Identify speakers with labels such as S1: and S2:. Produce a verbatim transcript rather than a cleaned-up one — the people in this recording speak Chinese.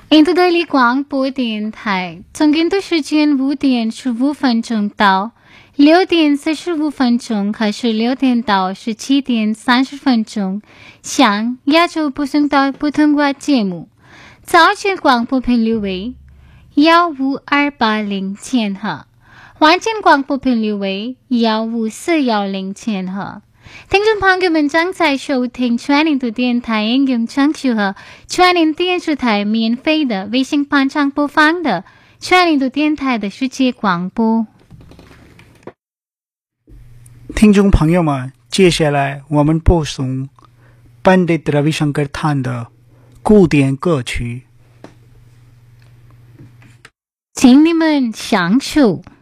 S1: 印度德里广播电台，从印度时间五点十五分钟到六点四十五分钟，还是六点到十七点三十分钟，向亚洲播送到普通话节目。早间广播频率为幺五二八零千赫，晚间广播频率为幺五四幺零千赫。听众朋友们正在收听全印度电台应用程序和全印度电视台免费的微信盘上播放的全印度电台的世界广播。
S2: 听众朋友们，接下来我们播送 Pandit Ravishankar Than 的古典歌曲，
S1: 请你们享受。